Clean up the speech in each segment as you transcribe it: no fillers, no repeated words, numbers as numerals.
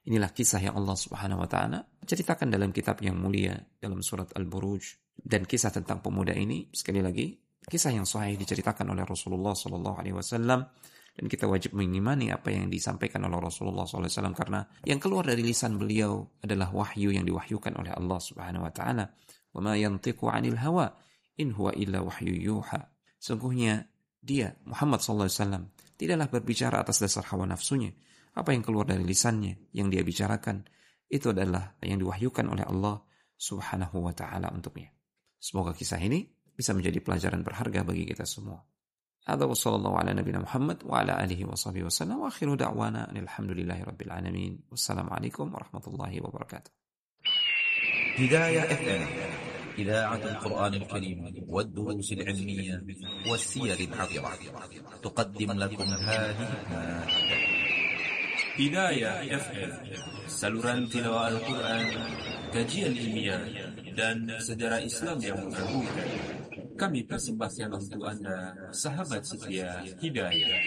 Inilah kisah yang Allah Subhanahu wa taala ceritakan dalam kitab yang mulia dalam surat Al-Buruj, dan kisah tentang pemuda ini sekali lagi kisah yang sahih diceritakan oleh Rasulullah sallallahu alaihi wasallam, dan kita wajib mengimani apa yang disampaikan oleh Rasulullah sallallahu alaihi wasallam karena yang keluar dari lisan beliau adalah wahyu yang diwahyukan oleh Allah Subhanahu wa taala. Wa ma yantiqu 'anil hawa in huwa illa wahyu yuha. Sungguhnya dia Muhammad sallallahu alaihi wasallam tidaklah berbicara atas dasar hawa nafsunya. Apa yang keluar dari lisannya, yang dia bicarakan, itu adalah yang diwahyukan oleh Allah Subhanahu wa ta'ala untuknya. Semoga kisah ini bisa menjadi pelajaran berharga bagi kita semua. Hadza wa sallallahu ala nabiyina Muhammad wa ala alihi wa sahbihi wasallam wa akhiru da'wana alhamdulillahi rabbil alamin. Wassalamualaikum warahmatullahi wabarakatuh. هداية FM إذاعة القرآن الكريم والدروس العلمية والسير العطرة تقدم لكم هذه المادة. Hidayah FM, saluran tilawah Al-Quran, kajian ilmiah, dan sejarah Islam yang mengagumkan. Kami persembahkan untuk Anda, sahabat setia Hidayah.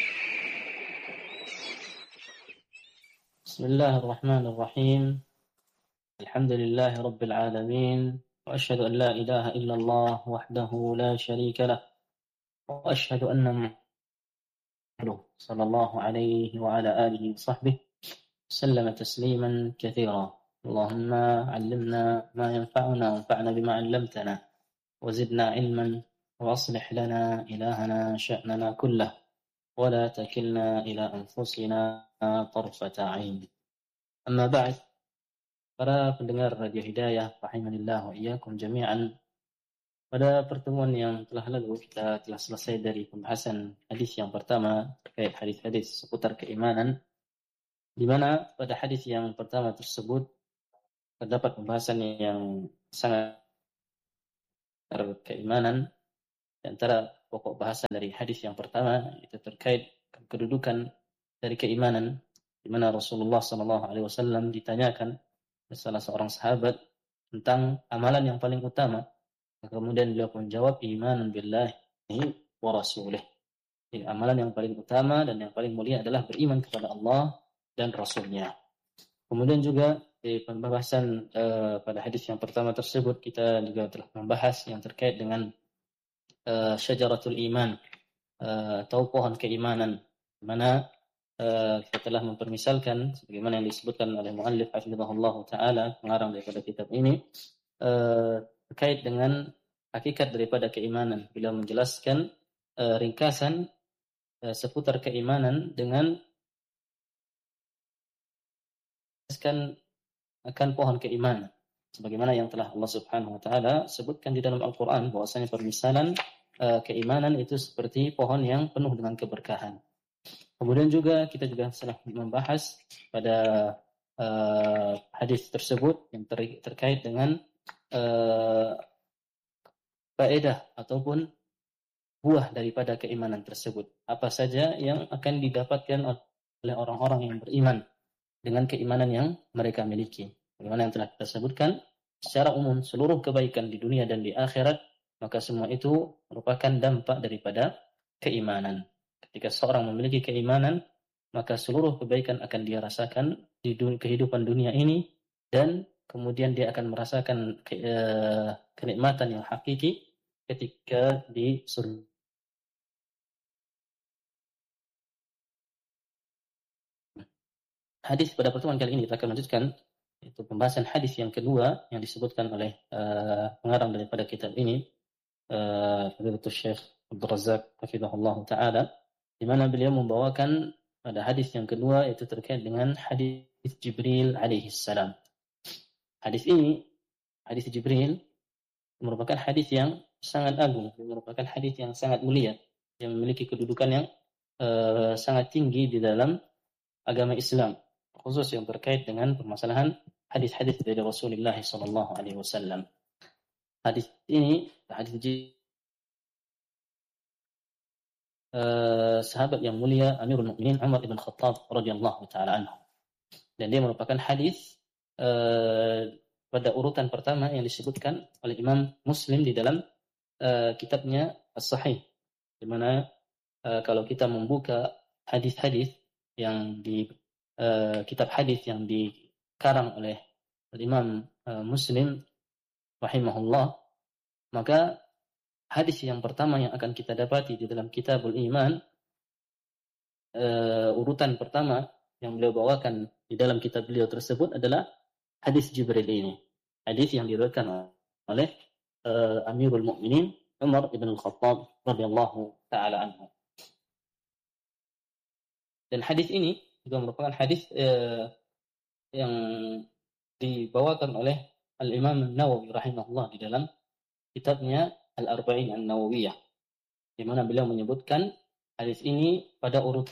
Bismillahirrahmanirrahim. Alhamdulillahi Rabbil Alamin. Wa ashhadu an la ilaha illallah wahdahu la sharika lah. Wa ashhadu anna صلى الله عليه وعلى آله وصحبه سلم تسليما كثيرا. اللهم علمنا ما ينفعنا وانفعنا بما علمتنا وزدنا علما وأصلح لنا إلهنا شأننا كله ولا تكلنا إلى أنفسنا طرفة عين. أما بعد, para pendengar Radio Hidayah rahimanillah wa iyyakum jami'an. Pada pertemuan yang telah lalu kita telah selesai dari pembahasan hadis yang pertama terkait hadis-hadis seputar keimanan, di mana pada hadis yang pertama tersebut terdapat pembahasan yang sangat keimanan. Di antara pokok bahasan dari hadis yang pertama itu terkait kedudukan dari keimanan, di mana Rasulullah SAW ditanyakan oleh salah seorang sahabat tentang amalan yang paling utama. Kemudian beliau menjawab, iman billahi wa rasulih. Jadi, amalan yang paling utama dan yang paling mulia adalah beriman kepada Allah dan Rasulnya. Kemudian juga di pembahasan pada hadis yang pertama tersebut kita juga telah membahas yang terkait dengan syajaratul iman atau pohon keimanan, di mana kita telah mempermisalkan sebagaimana yang disebutkan oleh muallif hafizahullah taala pengarang daripada kitab ini terkait dengan hakikat daripada keimanan. Beliau menjelaskan ringkasan seputar keimanan dengan akan pohon keimanan, sebagaimana yang telah Allah Subhanahu wa taala sebutkan di dalam Al-Qur'an bahwasanya permisalan keimanan itu seperti pohon yang penuh dengan keberkahan. Kemudian juga kita juga telah membahas pada hadis tersebut yang terkait dengan faedah ataupun buah daripada keimanan tersebut. Apa saja yang akan didapatkan oleh orang-orang yang beriman dengan keimanan yang mereka miliki. Bagaimana yang telah kita sebutkan, secara umum seluruh kebaikan di dunia dan di akhirat, maka semua itu merupakan dampak daripada keimanan. Ketika seorang memiliki keimanan, maka seluruh kebaikan akan dia rasakan di kehidupan dunia ini, dan kemudian dia akan merasakan kenikmatan yang hakiki ketika di surga. Hadis pada pertemuan kali ini kita akan lanjutkan, itu pembahasan hadis yang kedua yang disebutkan oleh pengarang daripada kitab ini, Fadilatul Syekh Abdul Razak hafizahullah taala, di mana beliau membawakan pada hadis yang kedua itu terkait dengan hadis Jibril alaihi salam. Hadis ini, hadis Jibril, merupakan hadis yang sangat agung, merupakan hadis yang sangat mulia, yang memiliki kedudukan yang sangat tinggi di dalam agama Islam, khusus yang terkait dengan permasalahan hadis-hadis dari Rasulullah SAW. Hadis ini, hadis sahabat yang mulia Amirul Mukminin Umar ibn Khattab radhiyallahu taala anhu, dan dia merupakan hadis pada urutan pertama yang disebutkan oleh Imam Muslim di dalam kitabnya As-Sahih, di mana kalau kita membuka hadis-hadis yang kitab hadis yang dikarang oleh Imam Muslim rahimahullah, maka hadis yang pertama yang akan kita dapati di dalam Kitabul Iman, urutan pertama yang beliau bawakan di dalam kitab beliau tersebut adalah hadis Jibril ini. Hadis yang diriwayatkan oleh Amirul Mukminin Umar ibn al-Khattab radhiyallahu taala anhu. Dan hadis ini juga merupakan hadis yang dibawakan oleh Al-Imam Nawawi rahimahullah di dalam kitabnya Al-Arba'in An-Nawawiyah, di mana beliau menyebutkan hadis ini pada urut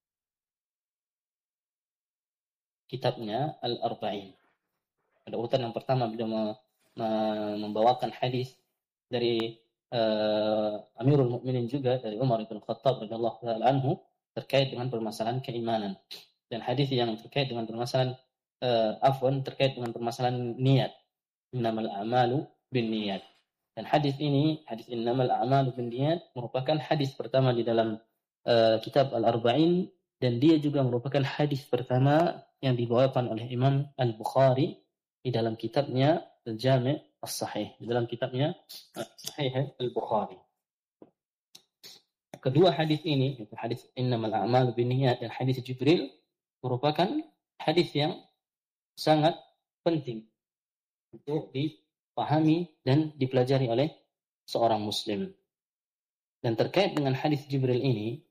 kitabnya Al-Arba'in. Pada urutan yang pertama beliau membawakan hadis dari Amirul Mukminin juga dari Umar bin Khattab radhiyallahu taala anhu terkait dengan permasalahan keimanan, dan hadis yang terkait dengan permasalahan terkait dengan permasalahan niat, innamal a'malu binniyat. Dan hadis ini, hadis innamal a'malu binniyat, merupakan hadis pertama di dalam kitab Al-Arba'in, dan dia juga merupakan hadis pertama yang dibawakan oleh Imam Al-Bukhari di dalam kitabnya Al-Jami' As-Sahih, di dalam kitabnya Sahih Al-Bukhari. Kedua hadis ini, hadis innamal a'malu binniyat dan hadis Jibril, merupakan hadis yang sangat penting untuk dipahami dan dipelajari oleh seorang muslim. Dan terkait dengan hadis Jibril ini,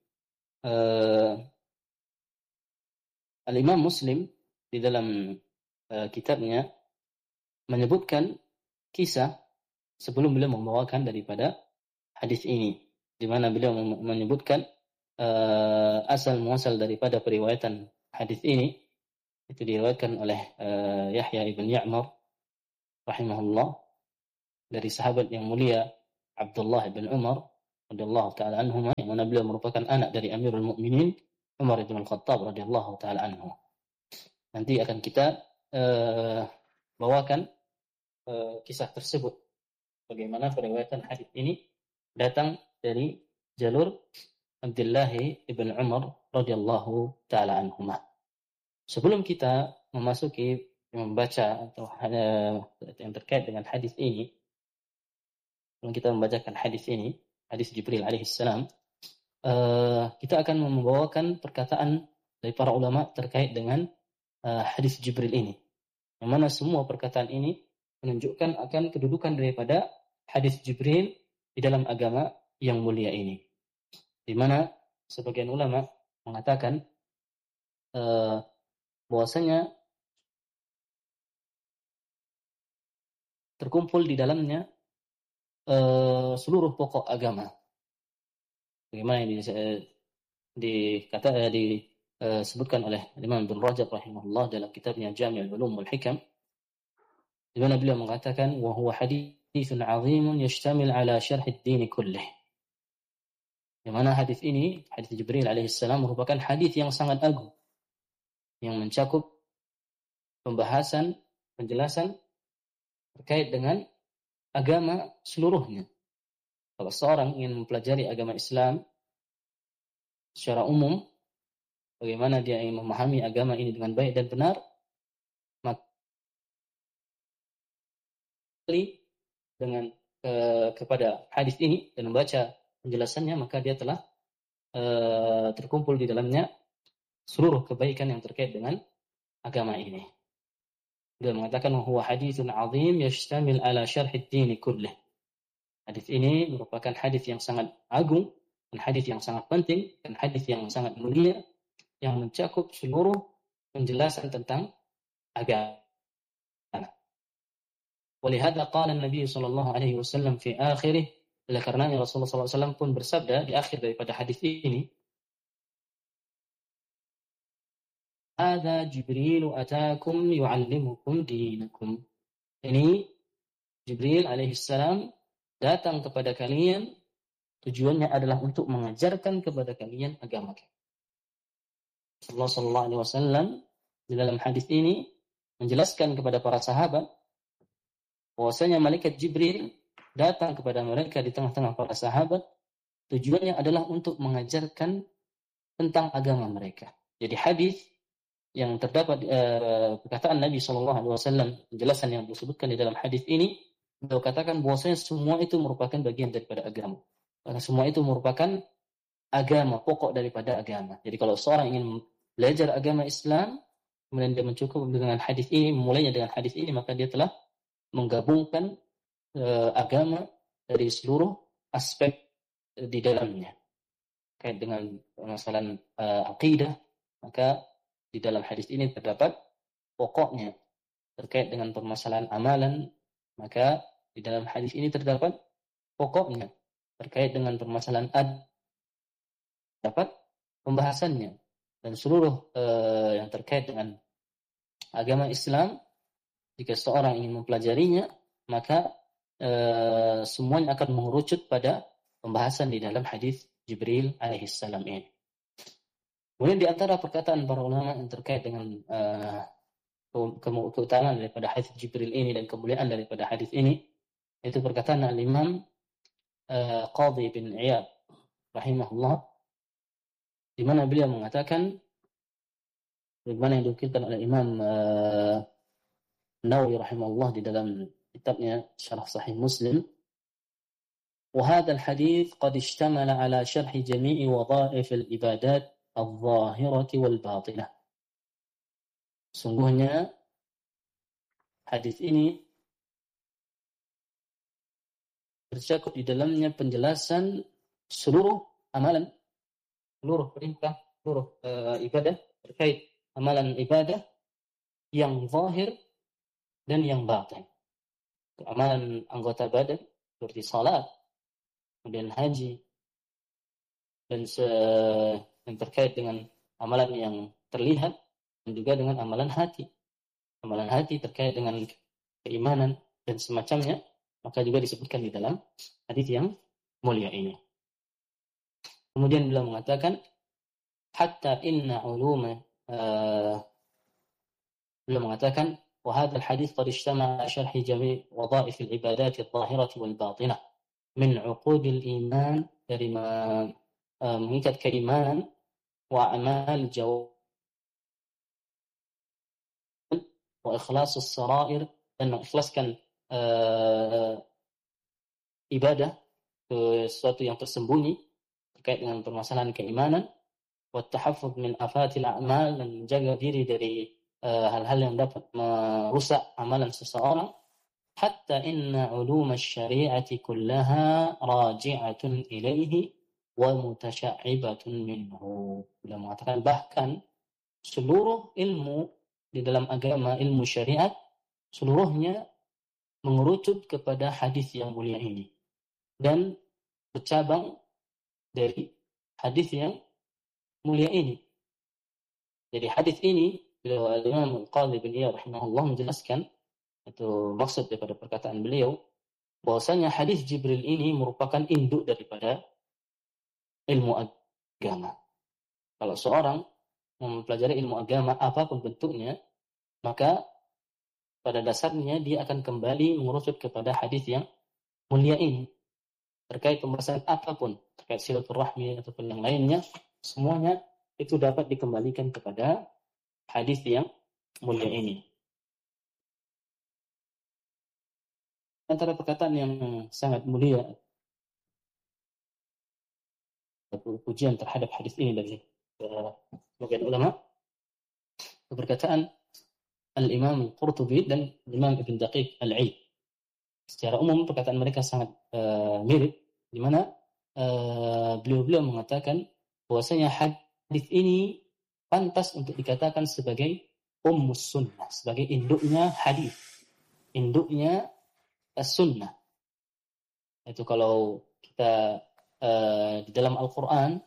Al-Imam Muslim di dalam kitabnya menyebutkan kisah sebelum beliau membawakan daripada hadis ini, di mana beliau menyebutkan asal muasal daripada periwayatan hadis ini. Itu diriwayatkan oleh Yahya ibn Ya'mar rahimahullah dari sahabat yang mulia Abdullah ibn Umar radhiyallahu taala anhuma, yang mana beliau merupakan anak dari Amirul Mukminin Umar ibn al-Khattab radhiyallahu taala anhu. Nanti akan kita bawakan kisah tersebut, bagaimana periwayatan hadis ini datang dari jalur Abdullah ibn Umar radhiyallahu taala anhuma. Sebelum kita membaca atau yang terkait dengan hadis ini, sebelum kita membacakan hadis ini, hadis Jibril alaihissalam, kita akan membawakan perkataan dari para ulama terkait dengan hadis Jibril ini, yang mana semua perkataan ini menunjukkan akan kedudukan daripada hadis Jibril di dalam agama yang mulia ini, di mana sebagian ulama mengatakan bahwasanya terkumpul di dalamnya seluruh pokok agama, bagaimana yang disebutkan oleh Imam Ibn Rajab rahimahullah dalam kitabnya Jami' al-Ulum wal Hikam, di mana beliau mengatakan wa huwa haditsun 'azimun yashtamil 'ala syarh ad-din kullih, di mana hadis ini, hadis Jibril alaihissalam, merupakan hadis yang sangat agung yang mencakup pembahasan, penjelasan terkait dengan agama seluruhnya. Kalau seorang ingin mempelajari agama Islam secara umum, bagaimana dia ingin memahami agama ini dengan baik dan benar, maka dengan kepada hadis ini dan membaca penjelasannya, maka dia telah terkumpul di dalamnya seluruh kebaikan yang terkait dengan agama ini. Dia mengatakan huwa haditsun 'azim yashtamil 'ala syarh ad-din kullih. Hadis ini merupakan hadis yang sangat agung dan hadis yang sangat penting dan hadis yang sangat mulia yang mencakup seluruh penjelasan tentang agama. Walihada qala an-nabiy sallallahu alaihi wasallam fi akhirih, oleh karenanya Rasulullah sallallahu alaihi wasallam pun bersabda di akhir daripada hadis ini, Hadza Jibril ataakum yu'allimukum dinakum. Ini Jibril alaihissalam datang kepada kalian, tujuannya adalah untuk mengajarkan kepada kalian agama. Rasulullah sallallahu alaihi wasallam di dalam hadis ini menjelaskan kepada para sahabat bahwasanya malaikat Jibril datang kepada mereka di tengah-tengah para sahabat, tujuannya adalah untuk mengajarkan tentang agama mereka. Jadi hadis yang terdapat perkataan Nabi SAW, penjelasan yang disebutkan di dalam hadis ini, beliau katakan bahwasanya semua itu merupakan bagian daripada agama. Karena semua itu merupakan agama, pokok daripada agama. Jadi kalau seorang ingin belajar agama Islam, kemudian dia mencukup dengan hadis ini, memulainya dengan hadis ini, maka dia telah menggabungkan agama dari seluruh aspek di dalamnya. Kait dengan permasalahan akidah, maka di dalam hadis ini terdapat pokoknya. Terkait dengan permasalahan amalan, maka di dalam hadis ini terdapat pokoknya. Terkait dengan permasalahan dapat pembahasannya. Dan seluruh yang terkait dengan agama Islam, jika seorang ingin mempelajarinya, maka semuanya akan mengerucut pada pembahasan di dalam hadis Jibril alaihissalam ini. Kemudian di antara perkataan para ulama yang terkait dengan keutamaan daripada hadis Jibril ini dan kemuliaan daripada hadis ini, itu perkataan Al-Imam Qadhi bin Iyad rahimahullah, di mana beliau mengatakan, bagaimana yang dikutip oleh Imam Nawawi rahimahullah di dalam kitabnya Syarah Sahih Muslim, وهذا الحديث قد اشتمل على شرح جميع وظائف العبادات الظاهرة والباطنة. Sungguhnya hadis ini tercakup di dalamnya penjelasan seluruh amalan, seluruh perintah, seluruh ibadah, terkait amalan ibadah yang zahir dan yang batin. Amalan anggota badan seperti salat, kemudian haji, dan yang terkait dengan amalan yang terlihat, dan juga dengan amalan hati. Amalan hati terkait dengan keimanan dan semacamnya, maka juga disebutkan di dalam hadis yang mulia ini. Kemudian beliau mengatakan, hatta inna uluma, beliau mengatakan, وهذا الحديث قد اجتمع على شرح جميع وظائف العبادات الظاهرة والباطنة من عقود الإيمان, dari mengikat keimanan, wa amal jawab, wa ikhlasus sarair, dan mengikhlaskan ibadah ke sesuatu yang tersembunyi terkait dengan permasalahan keimanan, wa tahaffuz min afatil a'mal, dan menjaga diri dari hal-hal yang dapat merusak amalan seseorang. Hatta inna ulum asy-syari'ati kullaha raji'atun ilaihi wa mutasya'ibbatun minhu. Beliau mengatakan bahkan seluruh ilmu di dalam agama, ilmu syariat, seluruhnya mengerucut kepada hadis yang mulia ini dan bercabang dari hadis yang mulia ini. Jadi hadis ini, beliau Al-Imam Qadhi bin Iyad rahimahullah menjelaskan, itu maksud daripada perkataan beliau, bahwasanya hadis Jibril ini merupakan induk daripada ilmu agama. Kalau seorang mempelajari ilmu agama apapun bentuknya, maka pada dasarnya dia akan kembali mengerucut kepada hadis yang mulia ini. Terkait pembahasan apapun, terkait silaturahmi ataupun yang lainnya, semuanya itu dapat dikembalikan kepada hadis yang mulia ini. Antara perkataan yang sangat mulia, pujian terhadap hadis ini dari sebagian ulama, perkataan Al-Imam Al-Qurtubi dan Imam Ibn Daqiq Al-Aid. Secara umum perkataan mereka sangat mirip, di mana beliau-beliau mengatakan bahwasanya hadis ini pantas untuk dikatakan sebagai ummus sunnah, sebagai induknya hadis, induknya as-sunnah. Itu kalau kita di dalam Al-Quran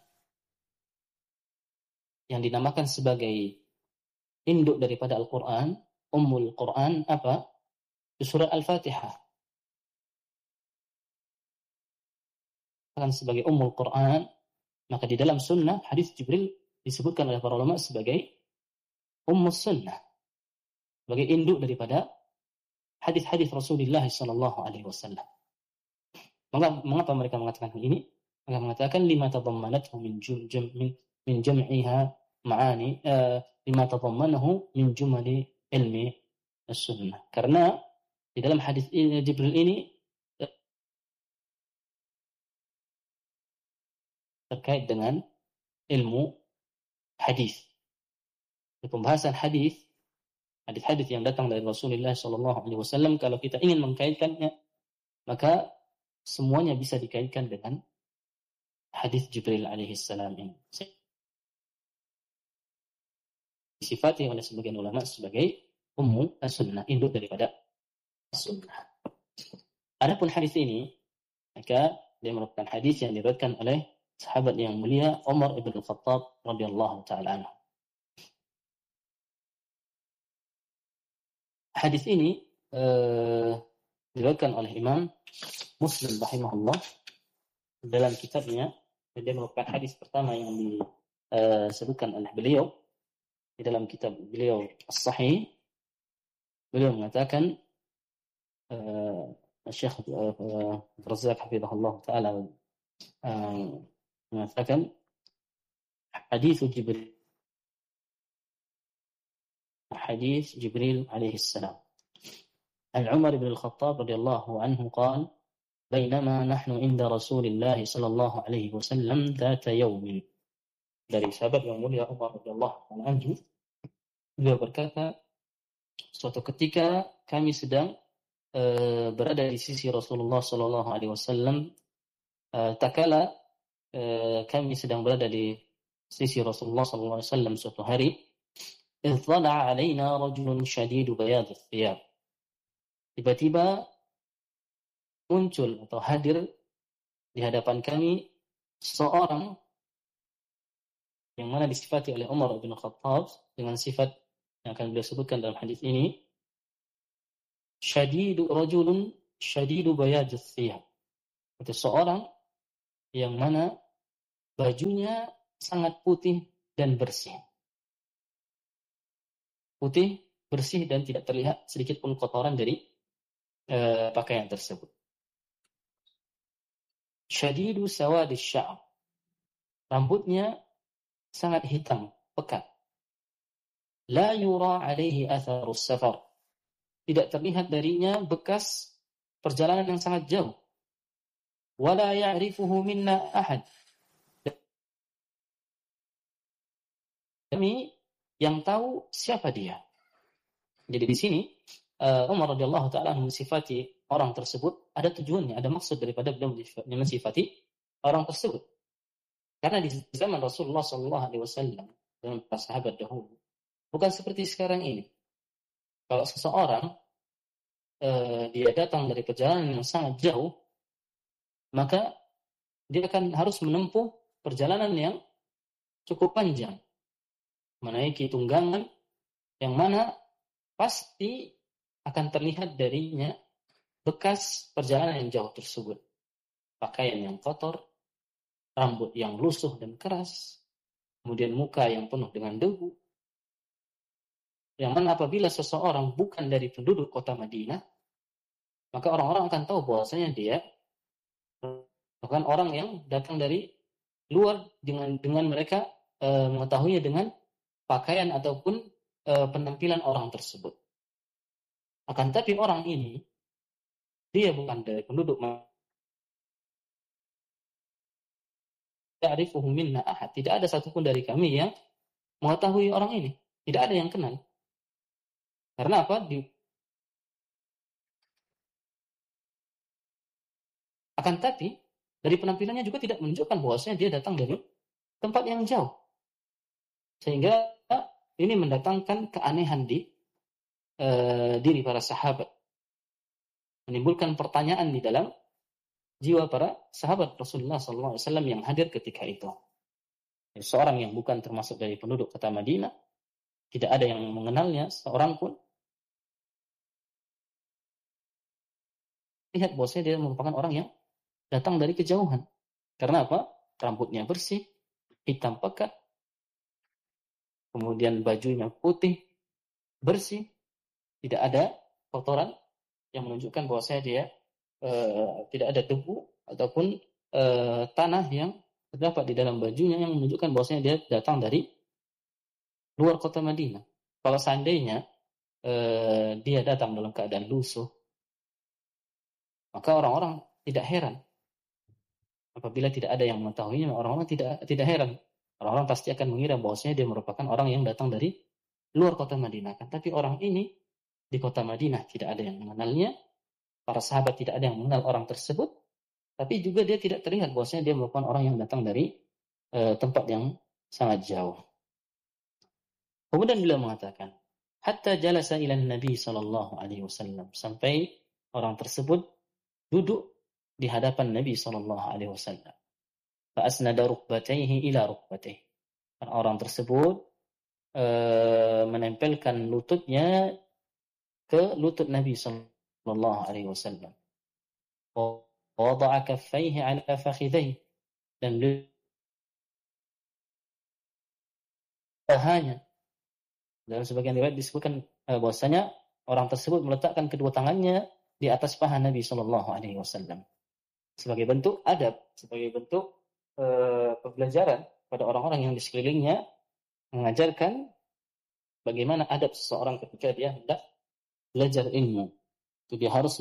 yang dinamakan sebagai induk daripada Al-Quran, Ummul Quran apa? Di surah Al-Fatihah. Akan sebagai Ummul Quran, maka di dalam sunnah hadis Jibril disebutkan oleh para ulama sebagai Ummus Sunnah, sebagai induk daripada hadis-hadis Rasulullah sallallahu alaihi wasallam. Mengapa mereka mengatakan ini? Mereka mengatakan lima tadammanathu min jam'iha ma'ani lima tadammanahu min jumali ilmi as-sunnah. Karena di dalam hadis ini Jibril ini terkait dengan ilmu hadis. Di pembahasan hadis yang datang dari Rasulullah sallallahu alaihi wasallam, kalau kita ingin mengkaitkannya, maka semuanya bisa dikaitkan dengan hadis Jibril alaihi salam ini. Disifati oleh sebagian ulama sebagai ummu as-sunnah, induk daripada sunnah. Adapun hadis ini, maka dia merupakan hadis yang diriwayatkan oleh sahabat yang mulia Umar ibn Khattab radhiyallahu taala anhu. Hadis ini diriwayatkan oleh Imam Muslim rahimahullah dalam kitabnya. Dia merupakan hadis pertama yang disebutkan oleh beliau di dalam kitab beliau As-Sahih. Beliau mengatakan Syekh Razak hafizahullah taala mengatakan hadis Jibril alaihi salam. An Umar bin Al-Khattab radhiyallahu anhu qala bainama nahnu inda Rasulillah sallallahu alaihi wasallam dzata yaumin. Dari sahabat yang mulia Umar radhiyallahu anhu, beliau berkata, suatu ketika kami sedang berada di sisi Rasulullah sallallahu alaihi wasallam, tak kala kami sedang berada di sisi Rasulullah sallallahu alaihi wasallam suatu hari, ittala'a 'alaina rajulun shadidu bayad ath-thiyab. Tiba-tiba muncul atau hadir di hadapan kami seorang yang mana disifati oleh Umar bin Khattab dengan sifat yang akan beliau sebutkan dalam hadis ini, rajulun shadidu bayad ath-thiyab. Itu seorang yang mana bajunya sangat putih dan bersih. Putih, bersih, dan tidak terlihat sedikit pun kotoran dari pakaian tersebut. Shadidu sawadis sya'ab. Rambutnya sangat hitam, pekat. La yura alaihi atharus safar. Tidak terlihat darinya bekas perjalanan yang sangat jauh. Wala ya'rifuhu minna ahad. Kami yang tahu siapa dia. Jadi di sini Umar radhiyallahu taala mensifati orang tersebut, ada tujuannya, ada maksud daripada beliau mensifati orang tersebut. Karena di zaman Rasulullah sallallahu alaihi wasallam dan para sahabat dahulu bukan seperti sekarang ini. Kalau seseorang dia datang dari perjalanan yang sangat jauh, maka dia akan harus menempuh perjalanan yang cukup panjang, menaiki tunggangan yang mana pasti akan terlihat darinya bekas perjalanan yang jauh tersebut. Pakaian yang kotor, rambut yang lusuh dan keras, kemudian muka yang penuh dengan debu. Yang mana apabila seseorang bukan dari penduduk kota Madinah, maka orang-orang akan tahu bahwasanya dia bukan orang yang datang dari luar, dengan mereka mengetahuinya dengan pakaian ataupun penampilan orang tersebut. Akan tapi orang ini dia bukan dari penduduk ya'rifuhu minna ahad. Tidak ada satupun dari kami yang mengetahui orang ini. Tidak ada yang kenal. Karena apa? Akan tapi dari penampilannya juga tidak menunjukkan bahwasanya dia datang dari tempat yang jauh. Sehingga ini mendatangkan keanehan di diri para sahabat. Menimbulkan pertanyaan di dalam jiwa para sahabat Rasulullah SAW yang hadir ketika itu. Seorang yang bukan termasuk dari penduduk kota Madinah, tidak ada yang mengenalnya seorang pun, lihat bahwasanya dia merupakan orang yang datang dari kejauhan. Karena apa? Rambutnya bersih, hitam pekat, kemudian bajunya putih, bersih, tidak ada kotoran yang menunjukkan bahwasanya dia tidak ada debu ataupun tanah yang terdapat di dalam bajunya yang menunjukkan bahwasanya dia datang dari luar kota Madinah. Kalau seandainya dia datang dalam keadaan lusuh, maka orang-orang tidak heran. Apabila tidak ada yang mengetahuinya, orang-orang tidak heran. Orang-orang pasti akan mengira bahwasanya dia merupakan orang yang datang dari luar kota Madinah. Tapi orang ini di kota Madinah tidak ada yang mengenalnya, para sahabat tidak ada yang mengenal orang tersebut, tapi juga dia tidak terlihat bahwasanya dia merupakan orang yang datang dari tempat yang sangat jauh. Kemudian beliau mengatakan, hatta jalasa ila Nabi sallallahu alaihi wasallam, sampai orang tersebut duduk di hadapan Nabi sallallahu alaihi wasallam. Fa asnada rukbatayhi ila rukbatayhi. Orang tersebut menempelkan lututnya ke lutut Nabi sallallahu alaihi wasallam. Wa wada'a kaffayhi ala fakhidayhi, dan hanya dalam sebagian riwayat disebutkan bahwasanya orang tersebut meletakkan kedua tangannya di atas paha Nabi sallallahu alaihi wasallam sebagai bentuk adab, sebagai bentuk pembelajaran pada orang-orang yang di sekelilingnya, mengajarkan bagaimana adab seseorang ketika dia hendak belajar ilmu. Itu dia harus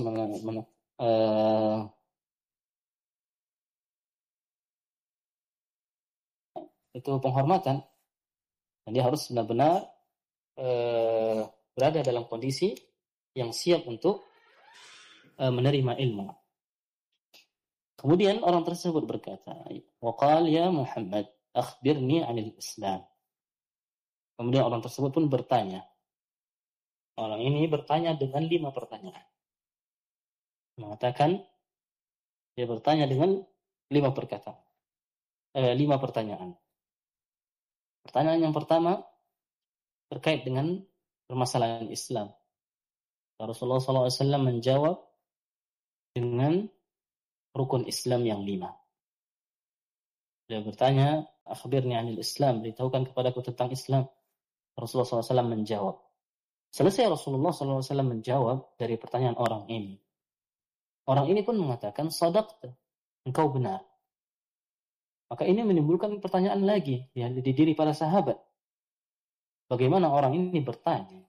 itu penghormatan, dan dia harus benar-benar berada dalam kondisi yang siap untuk menerima ilmu. Kemudian orang tersebut berkata, "Waqal ya Muhammad, akhbirni 'anil Islam." Kemudian orang tersebut pun bertanya. Orang ini bertanya dengan 5 pertanyaan. Mengatakan dia bertanya dengan 5 pertanyaan. Pertanyaan yang pertama terkait dengan permasalahan Islam. Rasulullah SAW menjawab dengan rukun Islam yang 5. Dia bertanya, akhbirni 'anil Islam, beritahukan kepadaku tentang Islam. Rasulullah SAW menjawab. Selesai Rasulullah SAW menjawab dari pertanyaan orang ini, orang ini pun mengatakan, sadaqta, engkau benar. Maka ini menimbulkan pertanyaan lagi di diri para sahabat. Bagaimana orang ini bertanya?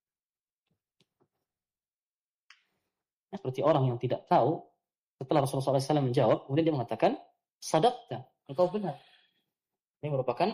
Seperti orang yang tidak tahu. Setelah Rasulullah SAW menjawab, kemudian dia mengatakan, sadaqta, engkau benar. Ini merupakan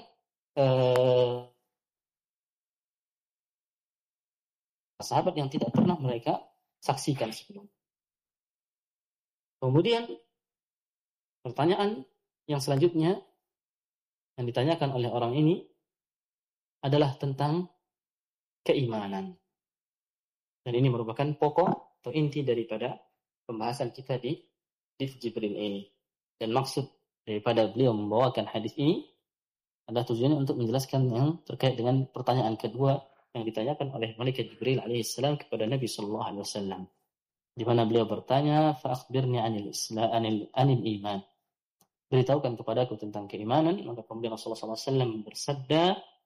sahabat yang tidak pernah mereka saksikan sebelumnya. Kemudian pertanyaan yang selanjutnya yang ditanyakan oleh orang ini adalah tentang keimanan. Dan ini merupakan pokok atau inti daripada pembahasan kita di Jibril ini. Dan maksud daripada beliau membawakan hadis ini adalah tujuannya untuk menjelaskan yang terkait dengan pertanyaan kedua yang ditanyakan oleh malaikat Jibril alaihissalam kepada Nabi sallallahu alaihi wasallam, di mana beliau bertanya, fa akhbirni 'anil Islam, anil iman, beritahukan kepadaku tentang keimanan. Maka kemudian Rasulullah SAW bersabda,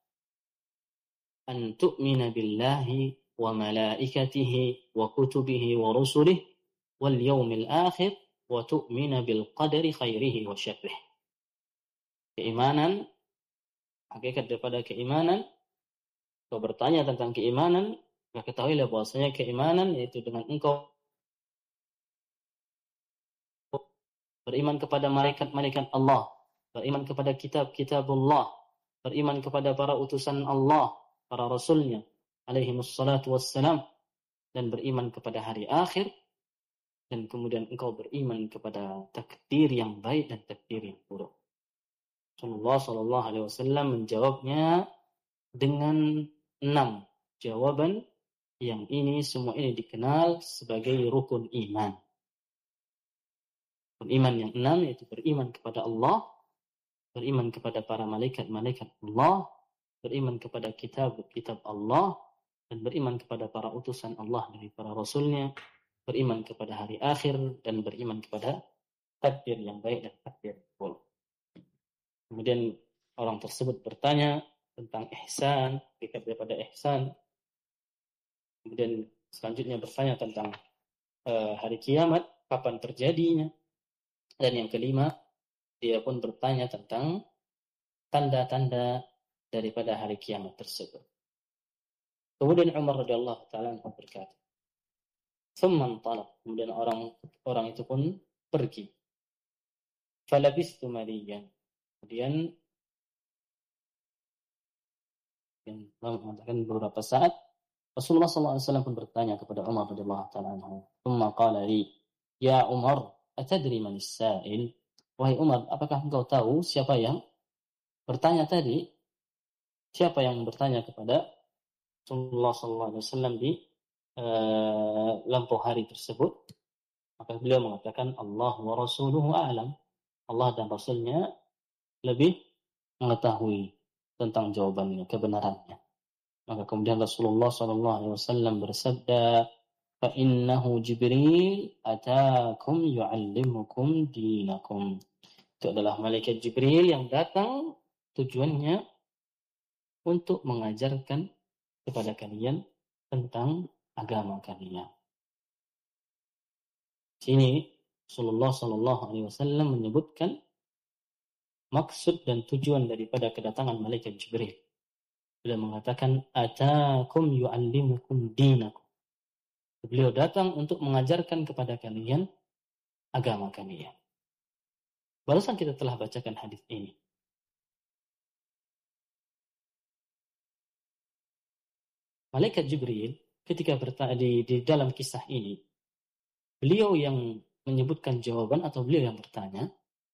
an tu'mina billahi wa malaikatihi wa kutubihi wa rusulihi wal yawmil akhir wa tu'mina bil qadari khairihi wa syarrih. Keimanan, hakikat daripada keimanan, kau bertanya tentang keimanan, maka ketahuilah bahwasanya keimanan yaitu dengan engkau beriman kepada malaikat-malaikat Allah, beriman kepada kitab-kitabullah, beriman kepada para utusan Allah, para rasulnya alaihimus salatu wassalam, dan beriman kepada hari akhir, dan kemudian engkau beriman kepada takdir yang baik dan takdir yang buruk. Rasulullah sallallahu alaihi wasallam menjawabnya dengan 6 jawaban, yang ini semua ini dikenal sebagai rukun iman. Rukun iman yang 6 yaitu beriman kepada Allah, beriman kepada para malaikat-malaikat Allah, beriman kepada kitab-kitab Allah, dan beriman kepada para utusan Allah dari para rasulnya, beriman kepada hari akhir, dan beriman kepada takdir yang baik dan takdir yang buruk. Kemudian orang tersebut bertanya tentang ihsan, hakikat daripada ihsan. Kemudian selanjutnya bertanya tentang hari kiamat, kapan terjadinya. Dan yang kelima, dia pun bertanya tentang tanda-tanda daripada hari kiamat tersebut. Kemudian Umar radhiyallahu taala berkata, "Tsumma antalaq." Kemudian orang itu pun pergi. Falabistu maliyan. Kemudian mengatakan beberapa saat Rasulullah SAW pun bertanya kepada Umar radhiyallahu taala anhu. Tsumma qala li, "Ya Umar, atadri man as-sa'il?" Wahai Umar, apakah engkau tahu siapa yang bertanya tadi? Siapa yang bertanya kepada Rasulullah SAW di lampu hari tersebut? Maka beliau mengatakan, Allah wa rasuluhu a'lam. Allah dan Rasulnya lebih mengetahui tentang jawabannya, kebenarannya. Maka kemudian Rasulullah SAW bersabda, fa innahu Jibril atakum yu'allimukum dinakum. Itu adalah malaikat Jibril yang datang tujuannya untuk mengajarkan kepada kalian tentang agama kalian. Sini Rasulullah SAW menyebutkan maksud dan tujuan daripada kedatangan malaikat Jibril. Beliau mengatakan, atakum yu'allimukum dinakum. Beliau datang untuk mengajarkan kepada kalian agama kalian. Barusan kita telah bacakan hadis ini. Malaikat Jibril ketika di dalam kisah ini, beliau yang menyebutkan jawaban atau beliau yang bertanya?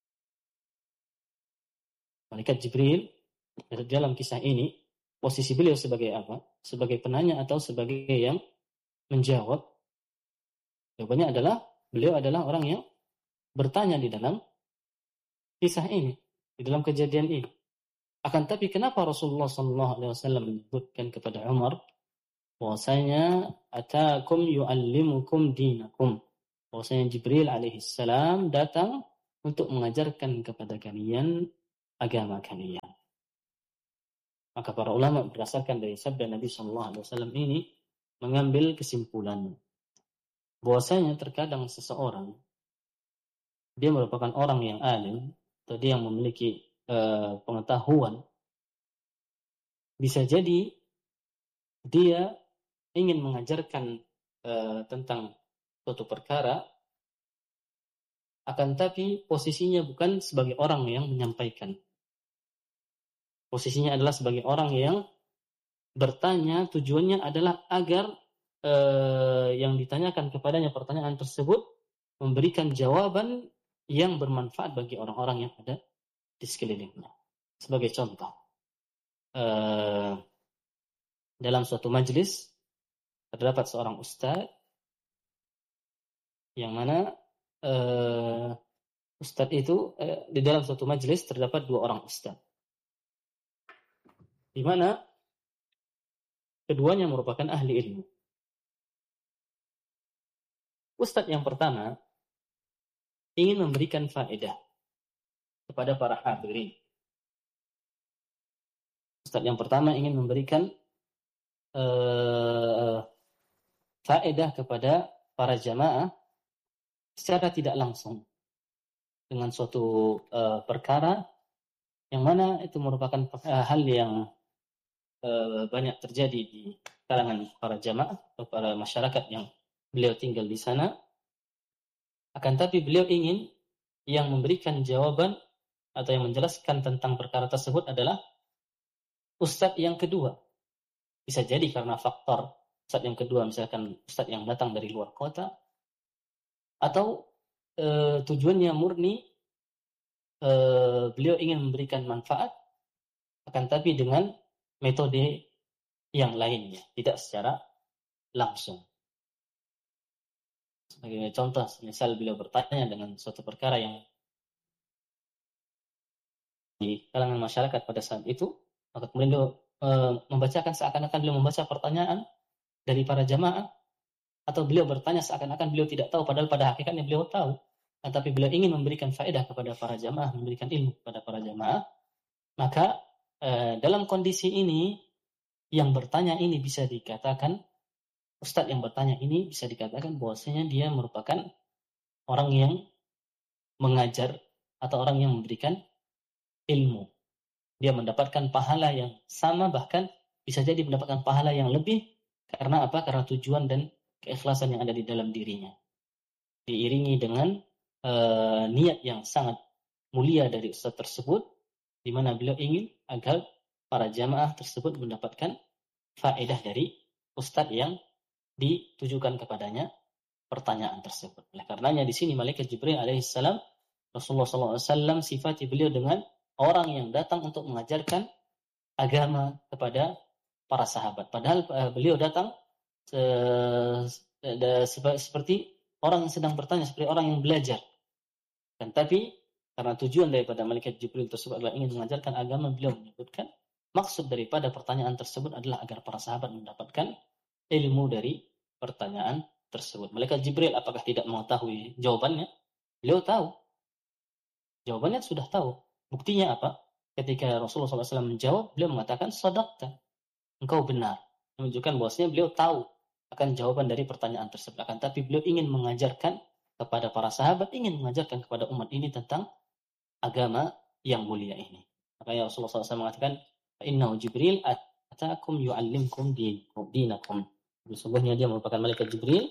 Malaikat Jibril dalam kisah ini, posisi beliau sebagai apa? Sebagai penanya atau sebagai yang menjawab? Jawabannya adalah, beliau adalah orang yang bertanya di dalam kisah ini, di dalam kejadian ini. Akan tapi kenapa Rasulullah SAW menyebutkan kepada Umar bahwasanya atakum yu'allimukum dinakum, bahwasanya Jibril alaihissalam datang untuk mengajarkan kepada kalian agama kalian. Maka para ulama berdasarkan dari sabda Nabi SAW ini mengambil kesimpulan bahwasanya terkadang seseorang dia merupakan orang yang alim atau dia yang memiliki pengetahuan, bisa jadi dia ingin mengajarkan tentang suatu perkara, akan tapi posisinya bukan sebagai orang yang menyampaikan. Posisinya adalah sebagai orang yang bertanya, tujuannya adalah agar yang ditanyakan kepadanya pertanyaan tersebut memberikan jawaban yang bermanfaat bagi orang-orang yang ada di sekelilingnya. Sebagai contoh, dalam suatu majelis terdapat seorang ustaz yang mana ustaz itu di dalam suatu majelis terdapat dua orang ustaz, di mana keduanya merupakan ahli ilmu. Ustaz yang pertama ingin memberikan faedah kepada para hadirin. Ustaz yang pertama ingin memberikan faedah kepada para jamaah secara tidak langsung dengan suatu perkara yang mana itu merupakan hal yang banyak terjadi di kalangan para jamaah atau para masyarakat yang beliau tinggal di sana. Akan tapi beliau ingin yang memberikan jawaban atau yang menjelaskan tentang perkara tersebut adalah ustadz yang kedua. Bisa jadi karena faktor ustadz yang kedua, misalkan ustadz yang datang dari luar kota, atau tujuannya murni beliau ingin memberikan manfaat, akan tapi dengan metode yang lainnya, tidak secara langsung. Sebagai contoh, misal beliau bertanya dengan suatu perkara yang di kalangan masyarakat pada saat itu, maka kemudian beliau membacakan seakan-akan beliau membaca pertanyaan dari para jamaah, atau beliau bertanya seakan-akan beliau tidak tahu, padahal pada hakikatnya beliau tahu. Tetapi beliau ingin memberikan faedah kepada para jamaah, memberikan ilmu kepada para jamaah. Maka dalam kondisi ini, yang bertanya ini bisa dikatakan, ustadz yang bertanya ini bisa dikatakan bahwasanya dia merupakan orang yang mengajar atau orang yang memberikan ilmu. dia mendapatkan pahala yang sama, bahkan bisa jadi mendapatkan pahala yang lebih. Karena apa? Karena tujuan dan keikhlasan yang ada di dalam dirinya. Diiringi dengan niat yang sangat mulia dari ustaz tersebut, di mana beliau ingin agar para jamaah tersebut mendapatkan faedah dari ustaz yang ditujukan kepadanya pertanyaan tersebut. Oleh karenanya di sini malaikat Jibril alaihissalam, Rasulullah SAW sifati beliau dengan orang yang datang untuk mengajarkan agama kepada para sahabat. Padahal beliau datang seperti orang yang sedang bertanya, seperti orang yang belajar. Dan tapi karena tujuan daripada malaikat Jibril tersebut adalah ingin mengajarkan agama, beliau menyebutkan maksud daripada pertanyaan tersebut adalah agar para sahabat mendapatkan ilmu dari pertanyaan tersebut. Malaikat Jibril apakah tidak mengetahui jawabannya? Beliau tahu. Jawabannya sudah tahu. Buktinya apa? Ketika Rasulullah SAW menjawab, beliau mengatakan, "Shadaqta, engkau benar." Menunjukkan bahwasanya beliau tahu akan jawaban dari pertanyaan tersebut. Akan tapi beliau ingin mengajarkan kepada para sahabat, ingin mengajarkan kepada umat ini tentang agama yang mulia ini. Makanya Rasulullah SAW mengatakan, "Innahu Jibril atakum yu'allimkum dinakum." Sesungguhnya dia merupakan malaikat Jibril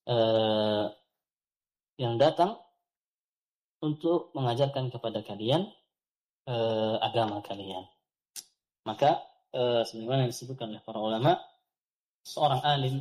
yang datang untuk mengajarkan kepada kalian agama kalian. Maka sebagaimana disebutkan oleh para ulama, seorang alim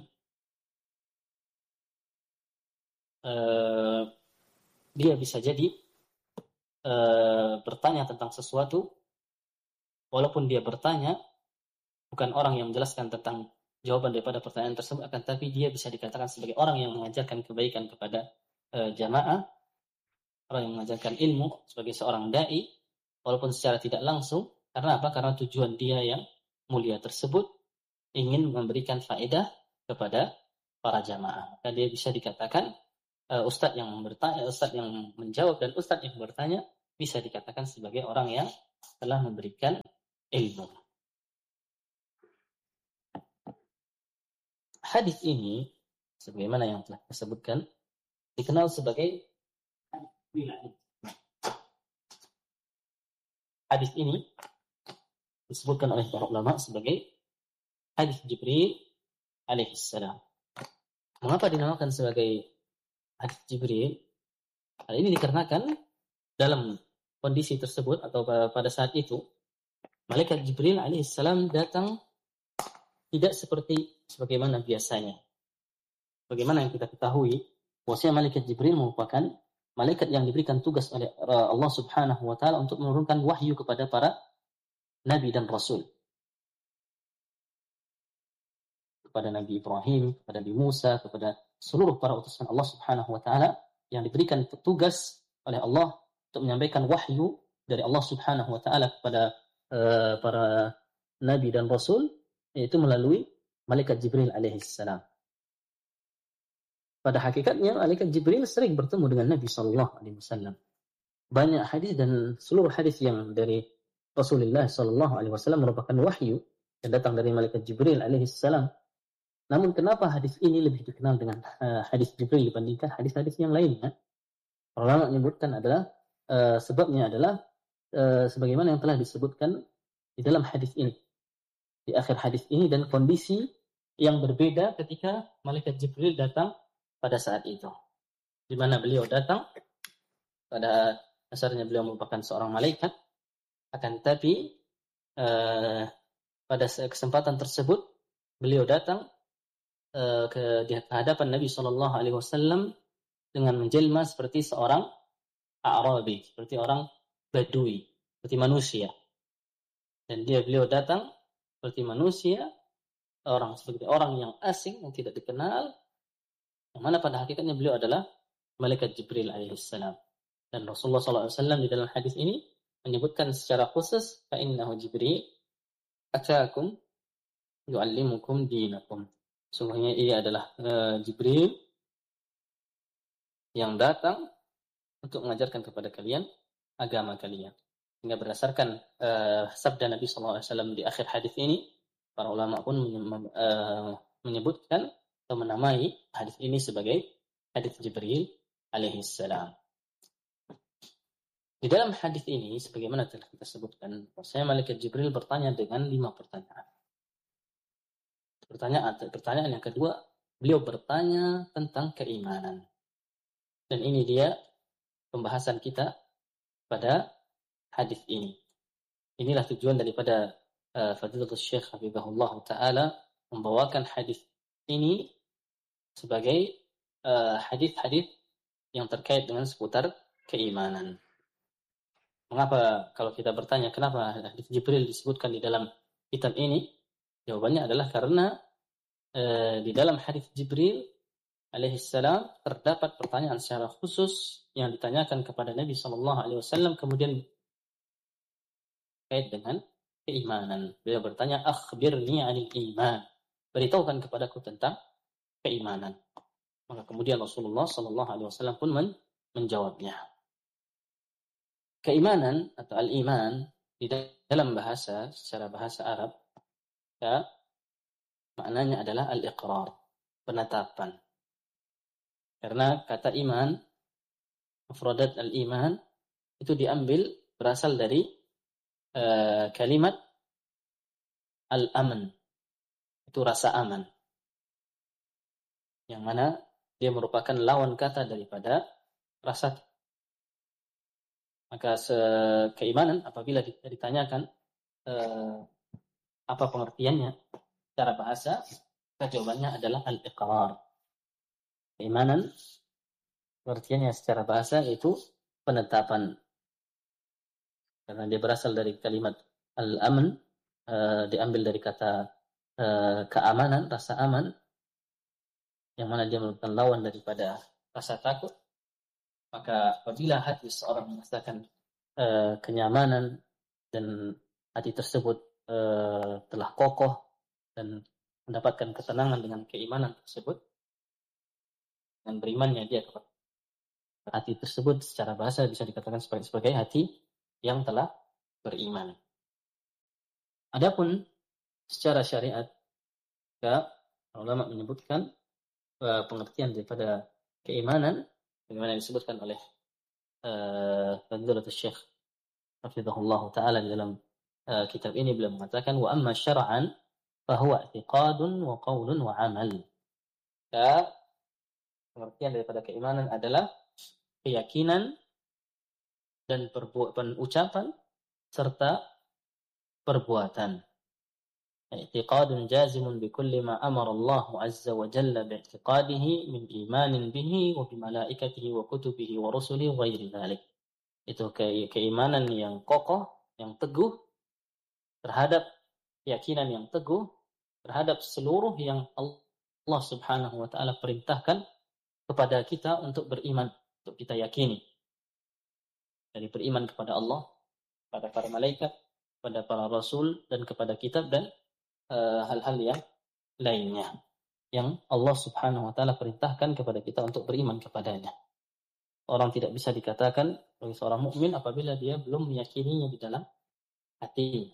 dia bisa jadi bertanya tentang sesuatu, walaupun dia bertanya bukan orang yang menjelaskan tentang jawaban daripada pertanyaan tersebut, akan tapi dia bisa dikatakan sebagai orang yang mengajarkan kebaikan kepada jamaah, orang yang mengajarkan ilmu, sebagai seorang dai, walaupun secara tidak langsung. Karena apa? Karena tujuan dia yang mulia tersebut ingin memberikan faedah kepada para jamaah. Maka dia bisa dikatakan ustadz yang bertanya, ustadz yang menjawab, dan ustadz yang bertanya bisa dikatakan sebagai orang yang telah memberikan ilmu. Hadis ini, sebagaimana yang telah disebutkan, dikenal sebagai hadis ini disebutkan oleh para ulama sebagai hadis Jibril alaihissalam. Mengapa dinamakan sebagai hadis Jibril? Hal ini dikarenakan dalam kondisi tersebut atau pada saat itu malaikat Jibril alaihissalam datang tidak seperti sebagaimana biasanya. Bagaimana yang kita ketahui, bahwasanya malaikat Jibril merupakan malaikat yang diberikan tugas oleh Allah Subhanahu wa taala untuk menurunkan wahyu kepada para nabi dan rasul. Kepada Nabi Ibrahim, kepada Nabi Musa, kepada seluruh para utusan Allah Subhanahu wa taala yang diberikan tugas oleh Allah untuk menyampaikan wahyu dari Allah Subhanahu wa taala kepada para nabi dan rasul, yaitu melalui malaikat Jibril alaihissalam. Pada hakikatnya malaikat Jibril sering bertemu dengan Nabi sallallahu alaihi wasallam. Banyak hadis dan seluruh hadis yang dari Rasulullah sallallahu alaihi wasallam merupakan wahyu yang datang dari malaikat Jibril alaihissalam. Namun kenapa hadis ini lebih dikenal dengan hadis Jibril dibandingkan hadis-hadis yang lainnya? Ulama menyebutkan adalah sebabnya adalah sebagaimana yang telah disebutkan di dalam hadis ini, di akhir hadis ini, dan kondisi yang berbeda ketika malaikat Jibril datang pada saat itu, di mana beliau datang pada dasarnya beliau merupakan seorang malaikat, akan tetapi pada kesempatan tersebut beliau datang di hadapan Nabi Shallallahu Alaihi Wasallam dengan menjelma seperti seorang Arabi, seperti orang Badui, seperti manusia. Dan beliau datang seperti manusia, seperti orang yang asing yang tidak dikenal, yang mana pada hakikatnya beliau adalah malaikat Jibril alaihissalam. Dan Rasulullah SAW di dalam hadis ini menyebutkan secara khusus, fa innahu Jibril ataakum yu'allimukum dinakum. Sungguhnya ia adalah Jibril yang datang untuk mengajarkan kepada kalian agama kalian. Sehingga berdasarkan sabda Nabi SAW di akhir hadis ini, para ulama pun menyebutkan atau menamai hadis ini sebagai hadis Jibril alaihissalam. Di dalam hadis ini, sebagaimana telah kita sebutkan, bahwasanya malaikat Jibril bertanya dengan 5 pertanyaan. Pertanyaan yang kedua, beliau bertanya tentang keimanan. Dan ini dia pembahasan kita pada hadis ini. Inilah tujuan daripada Fadilatul Syekh Habibahullah Ta'ala membawakan hadis ini sebagai hadis-hadis yang terkait dengan seputar keimanan. Mengapa kalau kita bertanya kenapa hadis Jibril disebutkan di dalam kitab ini? Jawabannya adalah karena di dalam hadis Jibril alaihissalam terdapat pertanyaan secara khusus yang ditanyakan kepada Nabi SAW, kemudian terkait dengan keimanan. Beliau bertanya, akhbirni 'anil iman. Beritahukan kepadaku tentang keimanan. Maka kemudian Rasulullah SAW pun menjawabnya. Keimanan atau al-iman di dalam bahasa, secara bahasa Arab, ya, maknanya adalah al-iqrar, penetapan. Karena kata iman, mufradat al-iman, itu diambil, berasal dari kalimat al-aman, itu rasa aman. Yang mana dia merupakan lawan kata daripada rasa. Maka keimanan apabila ditanyakan apa pengertiannya secara bahasa, jawabannya adalah al-iqrar. Keimanan pengertiannya secara bahasa itu penetapan. Karena dia berasal dari kalimat al-aman, diambil dari kata keamanan, rasa aman, yang mana dia merupakan lawan daripada rasa takut. Maka apabila hati seorang merasakan kenyamanan dan hati tersebut telah kokoh dan mendapatkan ketenangan dengan keimanan tersebut, dan berimannya dia kepada hati tersebut, secara bahasa bisa dikatakan sebagai hati yang telah beriman. Adapun secara syariat, ya, ulama menyebutkan pengertian daripada keimanan bagaimana disebutkan oleh Fadilatul Syekh hafizahullah taala di dalam kitab ini, beliau mengatakan wa amma syar'an fa huwa i'tiqadun wa qaulun wa amal. Ya, pengertian daripada keimanan adalah keyakinan dan ucapan serta perbuatan. I'tiqadun jazimun bi kulli ma amara Allah azza wa jalla bi i'tiqadihi min imanin bihi wa bi malaikatihi wa kutubihi wa rusulihi wa ghairi dzalik. Itu keimanan yang kokoh, yang teguh terhadap keyakinan yang teguh terhadap seluruh yang Allah Subhanahu wa taala perintahkan kepada kita untuk beriman, untuk kita yakini. Dari beriman kepada Allah, kepada para malaikat, kepada para rasul, dan kepada kitab dan hal-hal yang lainnya yang Allah Subhanahu wa taala perintahkan kepada kita untuk beriman kepadanya. Orang tidak bisa dikatakan sebagai seorang mukmin apabila dia belum meyakininya di dalam hati.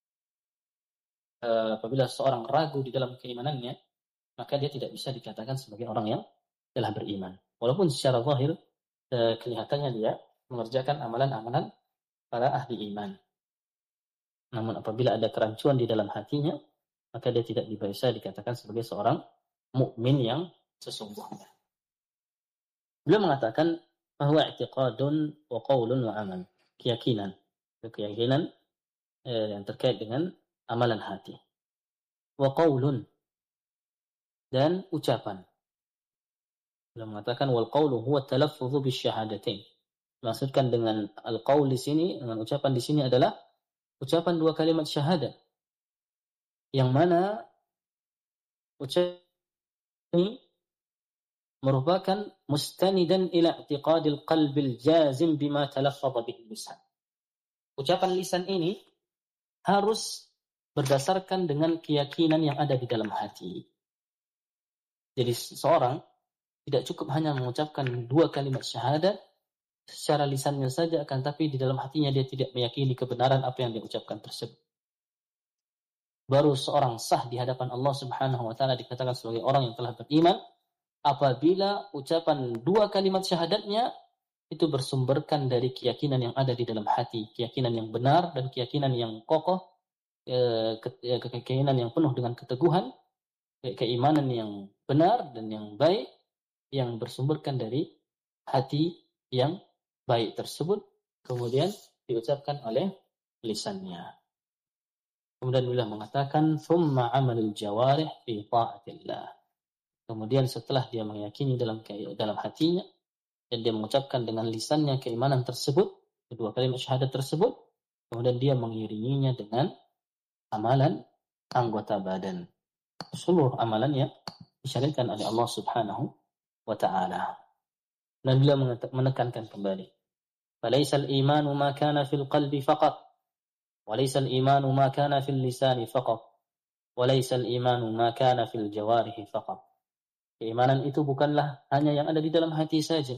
Apabila seorang ragu di dalam keimanannya, maka dia tidak bisa dikatakan sebagai orang yang telah beriman. Walaupun secara zahir kelihatannya dia mengerjakan amalan-amalan para ahli iman. Namun apabila ada kerancuan di dalam hatinya, maka dia tidak bisa dikatakan sebagai seorang mukmin yang sesungguhnya. Beliau mengatakan bahwa i'tiqadun wa qaulun wa amal, keyakinan yang terkait dengan amalan hati. Wa qaulun, dan ucapan. Beliau mengatakan wal qaulu huwa talaffuz bisyahadatain. Maksudkan dengan al-qaul di sini, dengan ucapan di sini adalah ucapan 2 kalimat syahadat, yang mana ucapan ini merupakan mustanidan ila i'tiqadil qalbil jazim bima talaffadha bihi lisan. Ucapan lisan ini harus berdasarkan dengan keyakinan yang ada di dalam hati. Jadi seorang tidak cukup hanya mengucapkan 2 kalimat syahadat secara lisannya saja, akan tapi di dalam hatinya dia tidak meyakini kebenaran apa yang dia ucapkan tersebut. Baru seorang sah di hadapan Allah Subhanahu wa taala dikatakan sebagai orang yang telah beriman apabila ucapan 2 kalimat syahadatnya itu bersumberkan dari keyakinan yang ada di dalam hati, keyakinan yang benar dan keyakinan yang kokoh, keyakinan yang penuh dengan keteguhan, keimanan yang benar dan yang baik, yang bersumberkan dari hati yang baik tersebut, kemudian diucapkan oleh lisannya. Kemudian beliau mengatakan, "Tsumma 'amalul jawarih fi ta'atillah." Kemudian setelah dia meyakini dalam hatinya dan dia mengucapkan dengan lisannya keimanan tersebut, kedua kalimat syahadat tersebut, kemudian dia mengiringinya dengan amalan anggota badan. Seluruh amalannya disyariatkan oleh Allah Subhanahu wa ta'ala. Dan beliau menekankan kembali, "Falaisa al-imanu ma kana fil qalbi faqat, wa laysa al-imanu ma kana fil lisani faqat, wa laysa al-imanu ma kana fil jawarihi faqat." Keimanan itu bukanlah hanya yang ada di dalam hati saja.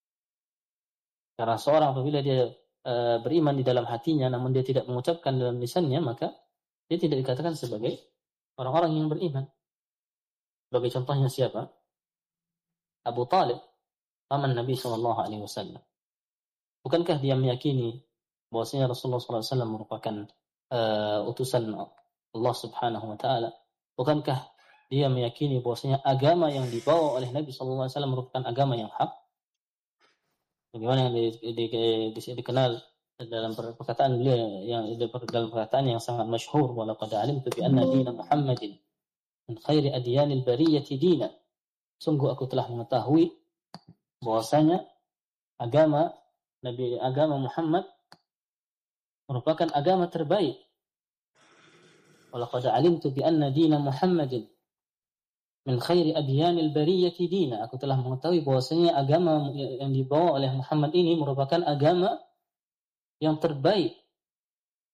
Karena seorang apabila dia beriman di dalam hatinya namun dia tidak mengucapkan dalam lisannya, maka dia tidak dikatakan sebagai orang-orang yang beriman. Sebagai contohnya siapa? Abu Talib, paman Nabi SAW. Bukankah dia meyakini bahwasanya Rasulullah SAW merupakan utusan Allah Subhanahu wa ta'ala? Bukankah dia meyakini bahwasanya agama yang dibawa oleh Nabi SAW merupakan agama yang hak? Bagaimana yang dikenal dalam perkataan beliau, yang dalam perkataan yang sangat masyhur, walaqad alimtu bi anna dina Muhammadin min khairi adyanil bariyati dina. Sungguh aku telah mengetahui bahwasanya agama Muhammad merupakan agama terbaik. Walaqad alimtu bi anna dina Muhammadin min khairi adyanil bariyati dina. Aku telah mengetahui bahwasanya agama yang dibawa oleh Muhammad ini merupakan agama yang terbaik